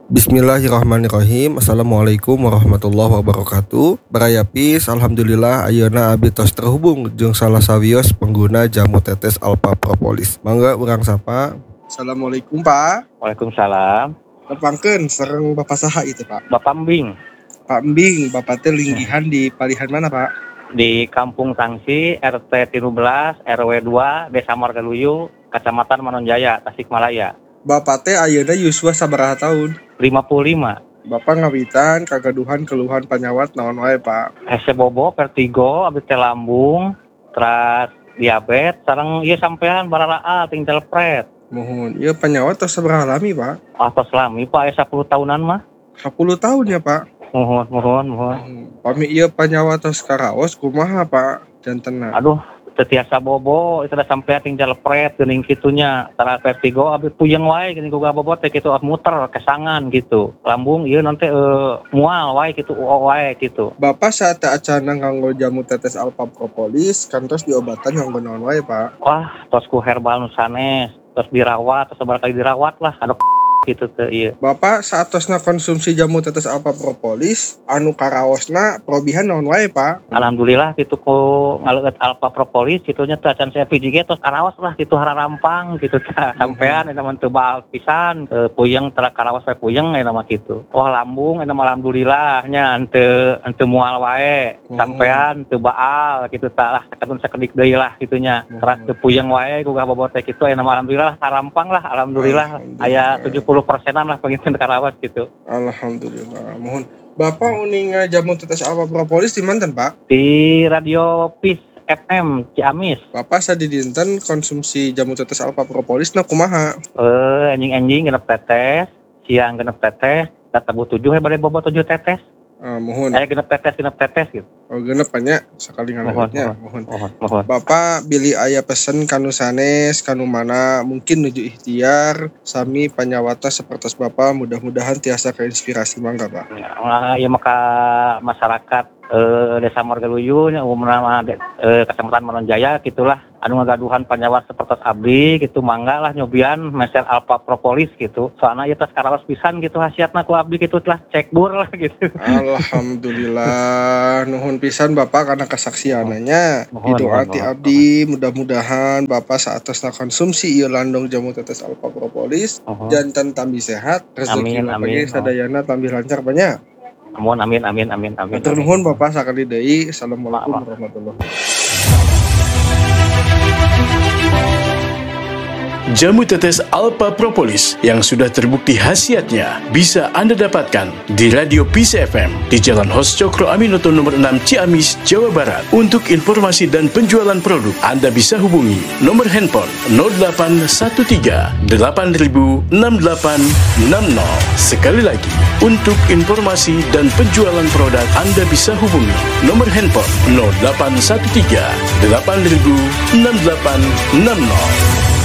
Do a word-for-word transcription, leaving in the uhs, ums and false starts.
Bismillahirrahmanirrahim. Assalamualaikum warahmatullahi wabarakatuh. Barayapis, alhamdulillah ayeuna abdi tos terhubung jeung salah sawios pengguna jamu tetes Alpha Propolis. Mangga urang sapa. Assalamualaikum Pak. Waalaikumsalam. Nepangkeun sareng Bapak saha itu Pak? Bapak Mbing. Pak Mbing, Bapak teh linggihan di palihan mana Pak? Di Kampung Tangsi, R T tiga belas, R W dua, Desa Margaluyu, Kecamatan Manonjaya, Tasikmalaya. Bapak teh ayeuna yuswa sabaraha tahun? lima puluh lima. Bapak ngawitan kagaduhan keluhan panyawat naon wae Pak? Hese bobo, vertigo, abdi teh lambung, teras diabetes, sareng ieu sampean bararaal tinggal pret. Mohon, ieu panyawat tos sabaraha lami Pak? Atos lami Pak, aya sepuluh tahunan mah. sepuluh tahun ya Pak? Mohon, mohon, mohon. Pami ieu panyawat tos karaos kumaha Pak? Jantenna. Aduh, tetiasa bobo, itu udah sampai tinggal pret geuning kitunya. Tara vertigo abis puyeng wae geuning boga bobo teh kitu muter kesangan gitu. Lambung ieu nanti uh, mual wae kitu wae gitu. Bapak saat acana nganggo jamu tetes Alpha Propolis kantos diobatan nganggo naon wae Pak? Wah, tos ku herbal nu sanes, tos dirawat, tos sabar kali dirawat lah. Aduh gitu teh ieu. Bapak saat tosna konsumsi jamu tetes Alpha Propolis anu karaosna probihan naon wae Pak? Alhamdulillah kitu ku ngaleueut Alpha Propolis kitunya teh acan saya P J G tos karaos lah kitu hararampang kitu teh sampean eta mah teu baal pisan e, puyeng tara karaos wae puyeng eta mah kitu. Wah lambung eta mah alhamdulillah nya henteu henteu mual wae sampean teu baal kitu tah lah sakadun sakedik deui lah kitunya. Teras teu puyeng wae ku bobot teh kitu eta mah alhamdulillah harampang lah alhamdulillah aya tujuh puluh persenan lah pengen karawas gitu. Alhamdulillah. Mohon Bapak uning jamu tetes Alpha Propolis di manten Pak? Di Radio Peace F M Ciamis. Bapak sadidinten konsumsi jamu tetes Alpha Propolis na kumaha? Eh anjing-anjing genep tetes, siang genep tetes, databu tujuh he bade bobo tujuh tetes. Uh, mohon. Eh genep tetes genep tetes gitu. Oh genep nya sekali ngaleutnya. Mohon. Mohon. Mohon. Bapak bilih aya pesen kanu sanes kanu mana mungkin nuju ikhtiar sami panyawata sapertos Bapak mudah-mudahan tiasa keinspirasi mangga Pak. Ya, ya maka masyarakat eh, Desa Margaluyu nya umumna eh, Kecamatan Manonjaya gitulah anu ngagaduhan panyawat sapertos abdi gitu mangga lah nyobian meser Alpha Propolis gitu. Soalna ieu tos karaos pisan gitu hasiatna ku abdi gitu lah cek bur lah gitu. Alhamdulillah nuhun pisan Bapak karena kesaksiananya. Didoa ti abdi mudah-mudahan Bapak saatosna konsumsi ieu landong jamu tetes Alpha Propolis uh-huh. janten tambi sehat rezeki bagi sadayana tambi lancar banyak. Amin amin amin amin amin. Matur nuhun Bapak sakali deui. Assalamualaikum warahmatullahi wabarakatuh. Jamu tetes Alpha Propolis yang sudah terbukti khasiatnya bisa Anda dapatkan di Radio Peace F M di Jalan Hos Cokro Aminoto nomor enam Ciamis, Jawa Barat. Untuk informasi dan penjualan produk, Anda bisa hubungi nomor handphone nol delapan satu tiga delapan nol enam delapan enam nol. Sekali lagi, untuk informasi dan penjualan produk, Anda bisa hubungi nomor handphone nol delapan satu tiga delapan nol enam delapan enam nol.